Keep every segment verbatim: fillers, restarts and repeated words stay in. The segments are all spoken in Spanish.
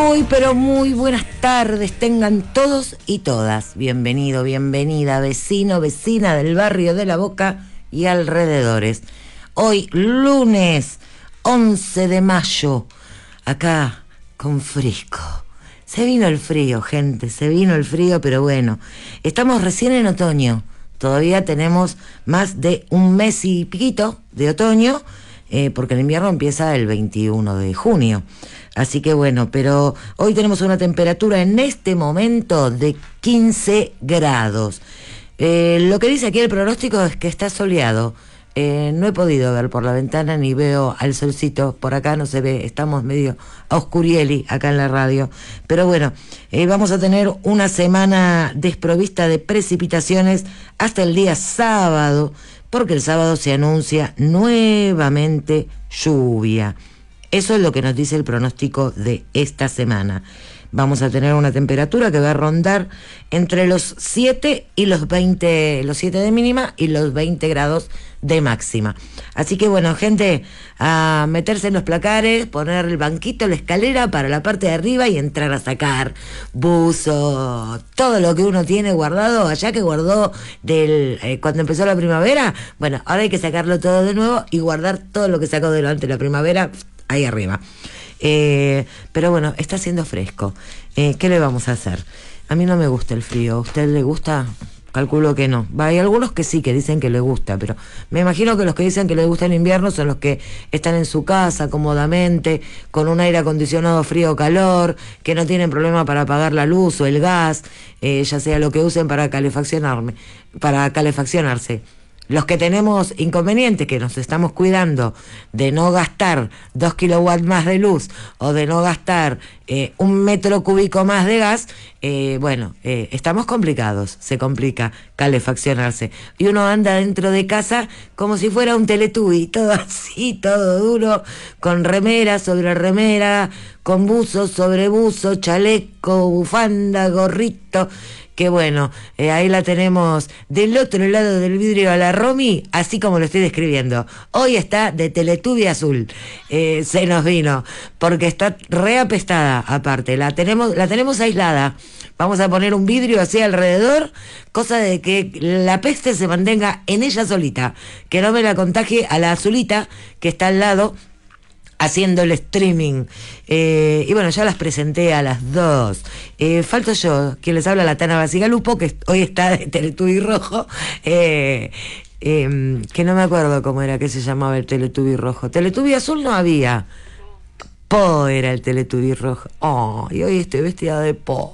Muy, pero muy buenas tardes tengan todos y todas. Bienvenido, bienvenida, vecino, vecina del barrio de La Boca y alrededores. Hoy, lunes once de mayo, acá con frisco. Se vino el frío, gente, se vino el frío, pero bueno, estamos recién en otoño. Todavía tenemos más de un mes y piquito de otoño, eh, porque el invierno empieza el veintiuno de junio. Así que bueno, pero hoy tenemos una temperatura en este momento de quince grados. Eh, lo que dice aquí el pronóstico es que está soleado. Eh, no he podido ver por la ventana ni veo al solcito. Por acá no se ve, estamos medio a oscurieli acá en la radio. Pero bueno, eh, vamos a tener una semana desprovista de precipitaciones hasta el día sábado, porque el sábado se anuncia nuevamente lluvia. Eso es lo que nos dice el pronóstico de esta semana. Vamos a tener una temperatura que va a rondar entre los siete y los veinte, los siete de mínima y los veinte grados de máxima. Así que bueno, gente, a meterse en los placares, poner el banquito, la escalera para la parte de arriba y entrar a sacar buzo, todo lo que uno tiene guardado allá que guardó del eh, cuando empezó la primavera. Bueno, ahora hay que sacarlo todo de nuevo y guardar todo lo que sacó durante la primavera ahí arriba. Eh, pero bueno, está haciendo fresco. Eh, ¿Qué le vamos a hacer? A mí no me gusta el frío. ¿A usted le gusta? Calculo que no. Va, hay algunos que sí, que dicen que les gusta, pero me imagino que los que dicen que les gusta el invierno son los que están en su casa cómodamente, con un aire acondicionado frío o calor, que no tienen problema para apagar la luz o el gas, eh, ya sea lo que usen para calefaccionarme, para calefaccionarse. Los que tenemos inconvenientes, que nos estamos cuidando de no gastar dos kilowatts más de luz o de no gastar eh, un metro cúbico más de gas, eh, bueno, eh, estamos complicados, se complica calefaccionarse. Y uno anda dentro de casa como si fuera un Teletubby, todo así, todo duro, con remera sobre remera, con buzo sobre buzo, chaleco, bufanda, gorrito. Que bueno, eh, ahí la tenemos del otro lado del vidrio a la Romy, así como lo estoy describiendo. Hoy está de Teletubby azul, eh, se nos vino, porque está reapestada aparte, la tenemos, la tenemos aislada. Vamos a poner un vidrio así alrededor, cosa de que la peste se mantenga en ella solita, que no me la contagie a la azulita que está al lado, haciendo el streaming. Eh, y bueno, ya las presenté a las dos. Eh, falto yo, quien les habla, la Tana Basigalupo, que hoy está de Teletubby rojo, eh, eh, que no me acuerdo cómo era que se llamaba el Teletubby rojo. Teletubby azul no había. Po era el Teletubby rojo. Oh, y hoy estoy vestida de Po.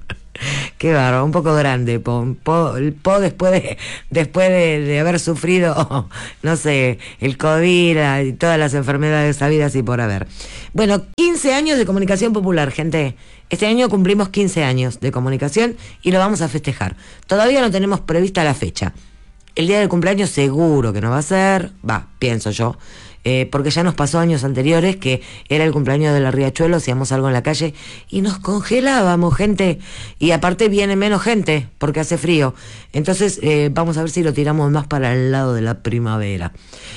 Qué bárbaro, un poco grande, Po. Po, el Po después de, después de, de haber sufrido, no sé, el COVID y todas las enfermedades habidas y por haber. Bueno, quince años de comunicación popular, gente. Este año cumplimos quince años de comunicación y lo vamos a festejar. Todavía no tenemos prevista la fecha. El día del cumpleaños seguro que no va a ser, va, pienso yo. Eh, porque ya nos pasó años anteriores que era el cumpleaños de la Riachuelo, hacíamos algo en la calle y nos congelábamos, gente, y aparte viene menos gente porque hace frío, entonces eh, vamos a ver si lo tiramos más para el lado de la primavera.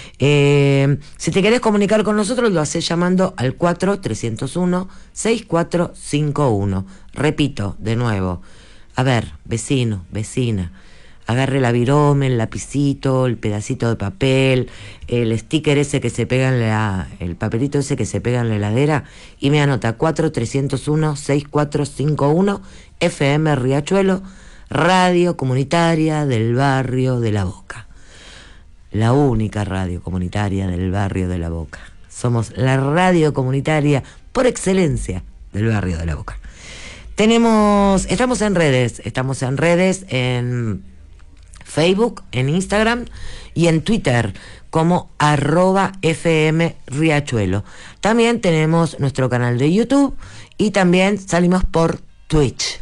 Eh, si te querés comunicar con nosotros, lo haces llamando al cuatro tres cero uno seis cuatro cinco uno. Repito de nuevo, a ver, vecino, vecina, agarre la virome, el lapicito, el pedacito de papel, el sticker ese que se pega en la, el papelito ese que se pega en la heladera y me anota cuatro tres cero uno seis cuatro cinco uno, F M Riachuelo, radio comunitaria del barrio de La Boca. La única radio comunitaria del barrio de La Boca. Somos la radio comunitaria por excelencia del barrio de La Boca. Tenemos, estamos en redes, estamos en redes en Facebook, en Instagram y en Twitter como arroba F M Riachuelo. También tenemos nuestro canal de YouTube y también salimos por Twitch.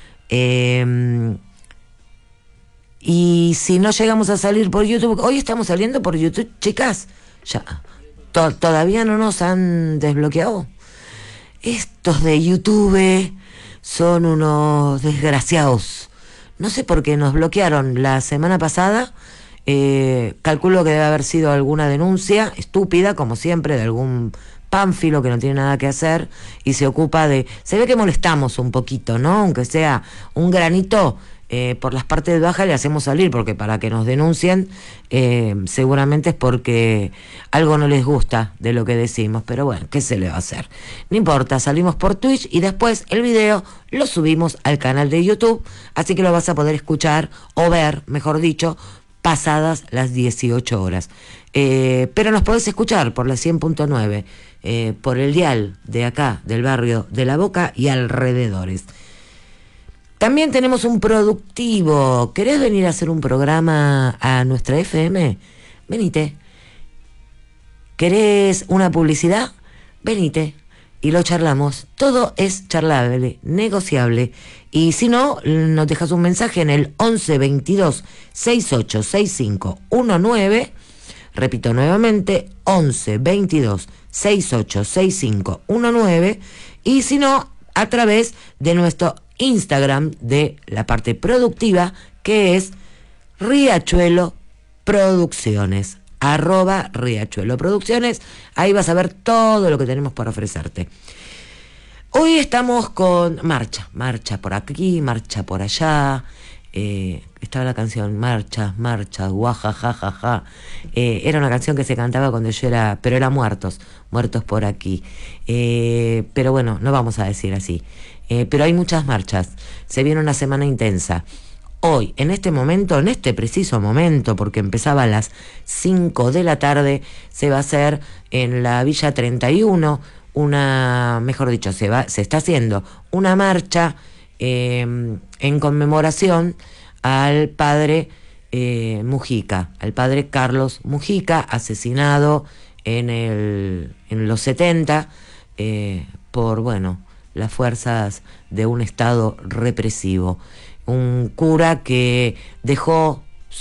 Eh, y si no llegamos a salir por YouTube, hoy estamos saliendo por YouTube, chicas. Ya, to- todavía no nos han desbloqueado. Estos de YouTube son unos desgraciados. No sé por qué nos bloquearon la semana pasada. Eh, calculo que debe haber sido alguna denuncia estúpida, como siempre, de algún Pánfilo, que no tiene nada que hacer y se ocupa de... Se ve que molestamos un poquito, ¿no? Aunque sea un granito, eh, por las partes bajas le hacemos salir, porque para que nos denuncien eh, seguramente es porque algo no les gusta de lo que decimos, pero bueno, ¿qué se le va a hacer? No importa, salimos por Twitch y después el video lo subimos al canal de YouTube, así que lo vas a poder escuchar o ver, mejor dicho, pasadas las dieciocho horas. Eh, pero nos podés escuchar por la cien punto nueve, eh, por el dial de acá, del barrio de La Boca y alrededores. También tenemos un productivo. ¿Querés venir a hacer un programa a nuestra F M? Venite. ¿Querés una publicidad? Venite. Y lo charlamos. Todo es charlable, negociable. Y si no, nos dejas un mensaje en el once veintidós sesenta y ocho sesenta y cinco diecinueve. Repito nuevamente, once veintidós sesenta y ocho sesenta y cinco diecinueve. Y si no, a través de nuestro Instagram de la parte productiva, que es Riachuelo Producciones. Arroba Riachuelo Producciones. Ahí vas a ver todo lo que tenemos para ofrecerte. Hoy estamos con marcha, marcha por aquí, marcha por allá. Eh, estaba la canción Marchas, Marchas, guajajajaja. Eh, era una canción que se cantaba cuando yo era, pero era muertos, muertos por aquí. Eh, pero bueno, no vamos a decir así. Eh, pero hay muchas marchas. Se viene una semana intensa. Hoy, en este momento, en este preciso momento, porque empezaba a las cinco de la tarde, se va a hacer en la Villa treinta y uno, una, mejor dicho, se va, se está haciendo una marcha eh, en conmemoración al padre eh, Mujica, al padre Carlos Mujica, asesinado en el, en los setenta eh, por, bueno, las fuerzas de un estado represivo. Un cura que dejó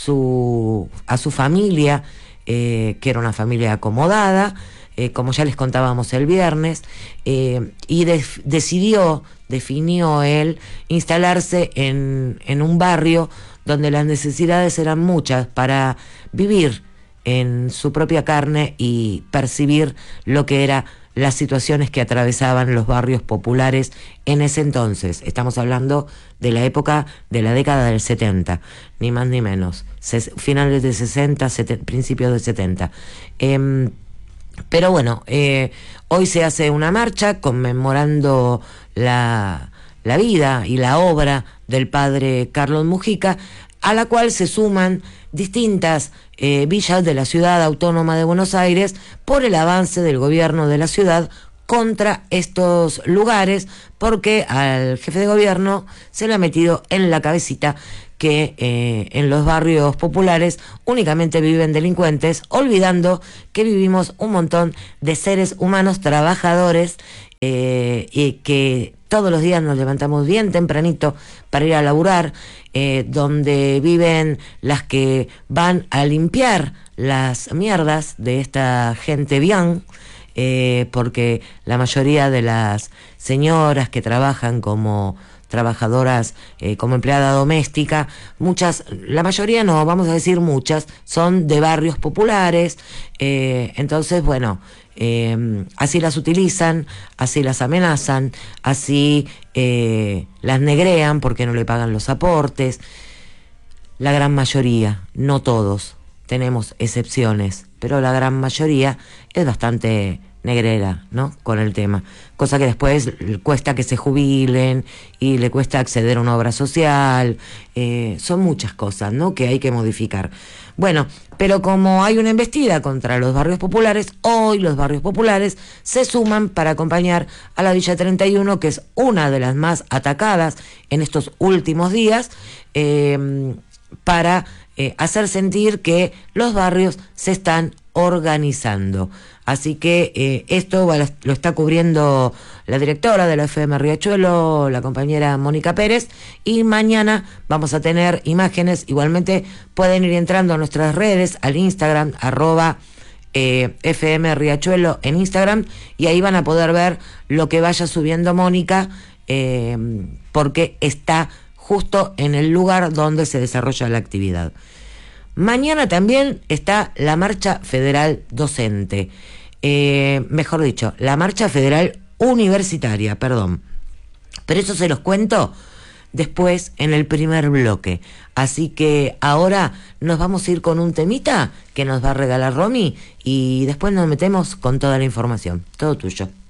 su, a su familia, eh, que era una familia acomodada, eh, como ya les contábamos el viernes, eh, y de, decidió, definió él, instalarse en, en un barrio donde las necesidades eran muchas para vivir en su propia carne y percibir lo que era las situaciones que atravesaban los barrios populares en ese entonces. Estamos hablando de la época de la década del setenta, ni más ni menos. Ses- finales de sesenta, setenta, principios de setenta. Eh, pero bueno, eh, hoy se hace una marcha conmemorando la, la vida y la obra del padre Carlos Mujica, a la cual se suman distintas eh, villas de la ciudad autónoma de Buenos Aires por el avance del gobierno de la ciudad contra estos lugares, porque al jefe de gobierno se le ha metido en la cabecita que eh, en los barrios populares únicamente viven delincuentes, olvidando que vivimos un montón de seres humanos trabajadores eh, y que todos los días nos levantamos bien tempranito para ir a laburar, eh, donde viven las que van a limpiar las mierdas de esta gente bien, eh, porque la mayoría de las señoras que trabajan como trabajadoras, eh, como empleada doméstica, muchas, la mayoría no, vamos a decir muchas, son de barrios populares, eh, entonces bueno, Eh, así las utilizan, así las amenazan, así eh, las negrean porque no le pagan los aportes. La gran mayoría, no todos, tenemos excepciones, pero la gran mayoría es bastante negrera, ¿no? Con el tema, cosa que después cuesta que se jubilen y le cuesta acceder a una obra social, eh, son muchas cosas, ¿no? Que hay que modificar. Bueno, pero como hay una embestida contra los barrios populares, hoy los barrios populares se suman para acompañar a la Villa treinta y uno, que es una de las más atacadas en estos últimos días, eh, para eh, hacer sentir que los barrios se están organizando. Así que eh, esto lo está cubriendo la directora de la F M Riachuelo, la compañera Mónica Pérez, y mañana vamos a tener imágenes. Igualmente pueden ir entrando a nuestras redes, al Instagram, arroba eh, F M Riachuelo en Instagram, y ahí van a poder ver lo que vaya subiendo Mónica, eh, porque está justo en el lugar donde se desarrolla la actividad. Mañana también está la Marcha Federal Docente. eh, mejor dicho, la Marcha Federal Universitaria, perdón. Pero eso se los cuento después en el primer bloque. Así que ahora nos vamos a ir con un temita que nos va a regalar Romy y después nos metemos con toda la información. Todo tuyo.